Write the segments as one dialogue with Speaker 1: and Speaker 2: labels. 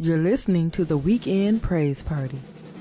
Speaker 1: You're listening to the Weekend Praise Party.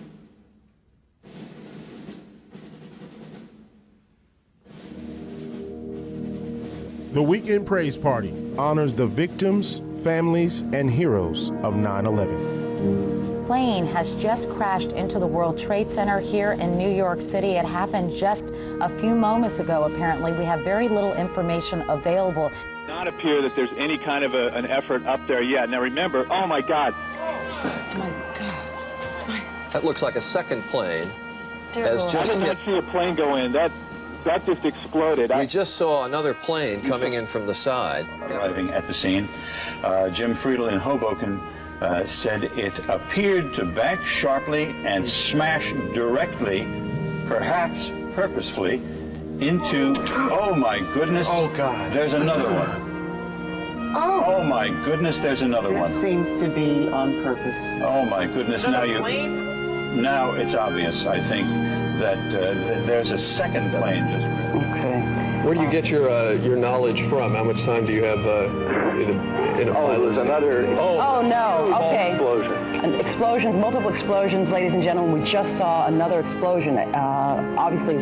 Speaker 2: The Weekend Praise Party honors the victims, families, and heroes of 9/11.
Speaker 3: Plane has just crashed into the World Trade Center here in New York City. It happened just a few moments ago, apparently. We have very little information available.
Speaker 4: It does not appear that there's any kind of an effort up there yet. Now remember, oh my God.
Speaker 3: Oh my God.
Speaker 5: That looks like a second plane.
Speaker 3: Has
Speaker 4: just I did not see a plane go in. That just exploded.
Speaker 5: We just saw another plane coming in from the side.
Speaker 6: Arriving at the scene, Jim Friedel in Hoboken said it appeared to bank sharply and smash directly, perhaps purposefully, into, oh my goodness,
Speaker 7: oh God,
Speaker 6: there's another one. Oh my goodness, there's another one.
Speaker 7: It seems to be on purpose.
Speaker 6: Oh my goodness, now it's obvious, I think, that there's a second plane just.
Speaker 7: Okay.
Speaker 8: Where do you get your knowledge from? How much time do you have in a pilot?
Speaker 7: There's another.
Speaker 9: Oh no. Okay.
Speaker 7: Explosion.
Speaker 9: An explosion, multiple explosions, ladies and gentlemen. We just saw another explosion. Obviously.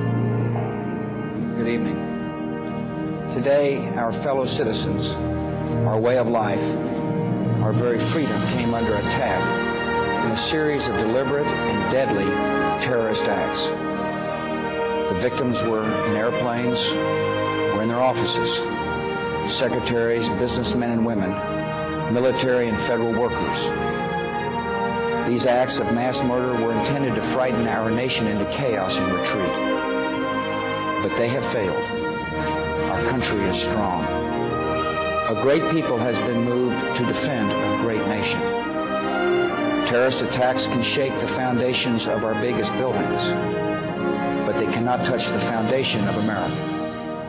Speaker 10: Good evening. Today, our fellow citizens, our way of life, our very freedom came under attack in a series of deliberate and deadly terrorist acts. The victims were in airplanes, were in their offices, secretaries, businessmen and women, military and federal workers. These acts of mass murder were intended to frighten our nation into chaos and retreat. But they have failed. Our country is strong. A great people has been moved to defend a great nation. Terrorist attacks can shake the foundations of our biggest buildings, but they cannot touch the foundation of America.